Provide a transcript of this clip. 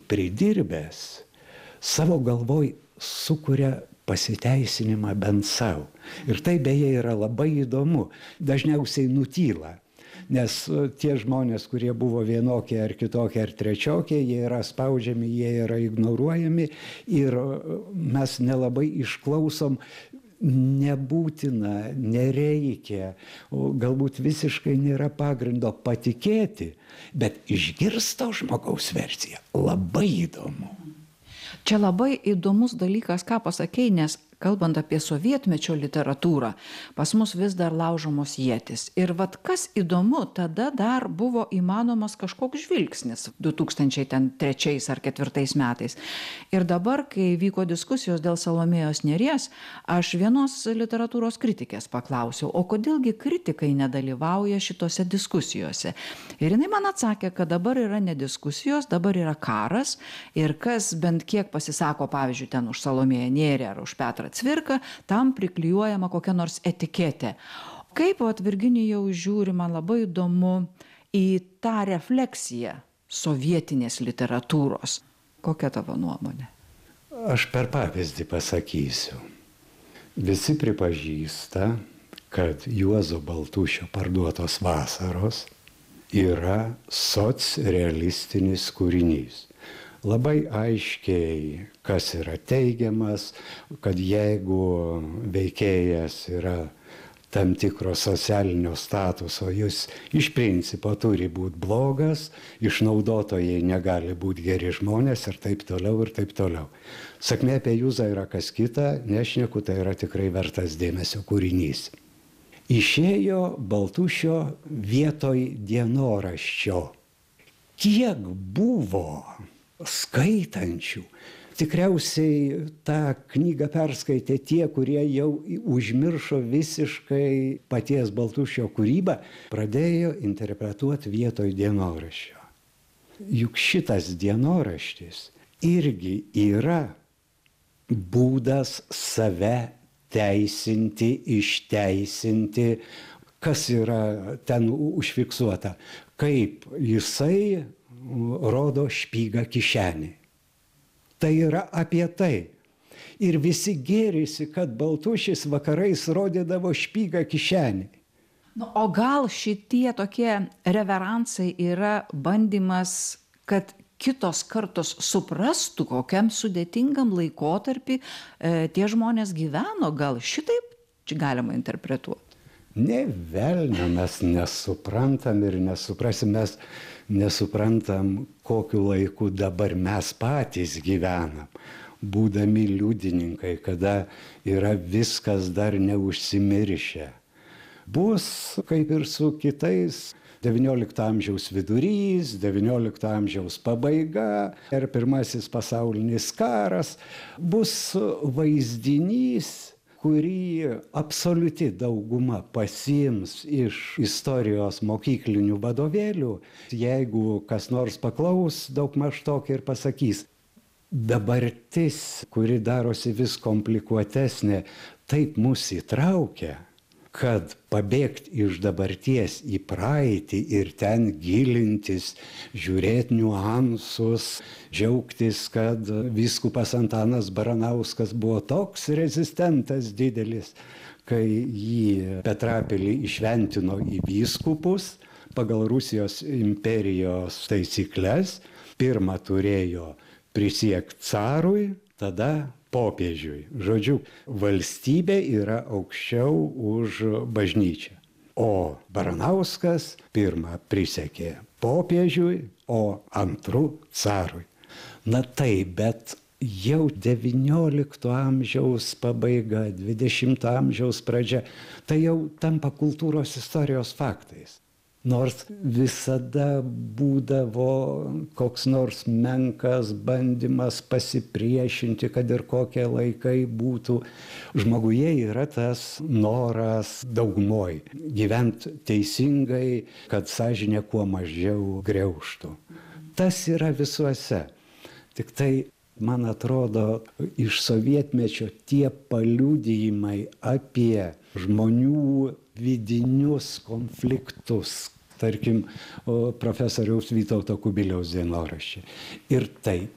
pridirbęs, savo galvoj sukuria pasiteisinimą bent savo. Ir tai beje yra labai įdomu. Dažniausiai nutyla. Nes tie žmonės, kurie buvo vienokie ar kitokie ar trečiokie, jie yra spaudžiami, jie yra ignoruojami ir mes nelabai išklausom. Nebūtina, nereikia, galbūt visiškai nėra pagrindo patikėti, bet išgirsto žmogaus versiją. Labai įdomu. Čia labai įdomus dalykas, ką pasakei, nes kalbant apie sovietmečio literatūrą, pas mus vis dar laužomos ietis. Ir vat kas įdomu, tada dar buvo įmanomas kažkoks žvilgsnis 2003 ar 2004 metais. Ir dabar, kai vyko diskusijos dėl Salomėjos Nėries, aš vienos literatūros kritikės paklausiau, o kodėlgi kritikai nedalyvauja šitose diskusijose. Ir jinai man atsakė, kad dabar yra ne diskusijos, dabar yra karas ir kas bent kiek pasisako, pavyzdžiui, ten už Salomėją Nėrį ar už Petrą Cvirką, tam priklijuojama kokia nors etiketė. Kaip Virginijau žiūri, man labai įdomu į tą refleksiją sovietinės literatūros. Kokia tavo nuomonė? Aš per pavyzdį pasakysiu. Visi pripažįsta, kad Juozo Baltušio Parduotos vasaros yra socrealistinis kūrinys. Labai aiškiai, kas yra teigiamas, kad jeigu veikėjas yra tam tikro socialinio statuso, jis iš principo turi būti blogas, išnaudotojai negali būti geri žmonės ir taip toliau ir taip toliau. Sakmė apie Juzą yra kas kita, nešneku, tai yra tikrai vertas dėmesio kūrinys. Išėjo Baltušio vietoj dienoraščio. Kiek buvo skaitančių. Tikriausiai tą knygą perskaitė tie, kurie jau užmiršo visiškai paties Baltušio kūrybą, pradėjo interpretuoti vietoj dienoraščio. Juk šitas dienoraštis irgi yra būdas save teisinti, išteisinti, kas yra ten užfiksuota, kaip jisai rodo špygą kišenį. Tai yra apie tai. Ir visi gėrisi, kad Baltušis vakarais rodydavo špygą kišenį. O gal šitie tokie reveransai yra bandymas, kad kitos kartos suprastų, kokiam sudėtingam laikotarpį tie žmonės gyveno, gal šitaip čia galima interpretuoti? Ne velnio mes nesuprantam ir nesuprasim, mes nesuprantam, kokiu laiku dabar mes patys gyvenam, būdami liudininkai, kada yra viskas dar neužsimiršę. Bus kaip ir su kitais XIX amžiaus vidurys, XIX amžiaus pabaiga ir Pirmasis pasaulinis karas, bus vaizdinys, kurį absoliuti dauguma pasiims iš istorijos mokyklinių vadovėlių, jeigu kas nors paklaus, daugmaž tokį ir pasakys. Dabartis, kuri darosi vis komplikuotesnė, taip mus įtraukia, kad pabėgti iš dabarties į praeitį ir ten gilintis, žiūrėti niuansus, džiaugtis, kad vyskupas Antanas Baranauskas buvo toks rezistentas didelis, kai jį Petrapilį išventino į vyskupus pagal Rusijos imperijos taisykles. Pirmą turėjo prisiekti carui, tada popiežiui. Žodžiu, valstybė yra aukščiau už bažnyčią. O Baranauskas pirmą prisiekė popiežiui, o antrų carui. Na taip, bet jau XIX amžiaus pabaiga, XX amžiaus pradžia, tai jau tampa kultūros istorijos faktais. Nors visada būdavo koks nors menkas bandymas pasipriešinti, kad ir kokie laikai būtų. Žmoguje yra tas noras daugumoj gyventi teisingai, kad sąžinė kuo mažiau griaužtų. Tas yra visuose. Tik tai, man atrodo, iš sovietmečio tie paliudijimai apie žmonių vidinius konfliktus, tarkim, profesoriaus Vytauto Kubiliaus dienoraščiai. Ir taip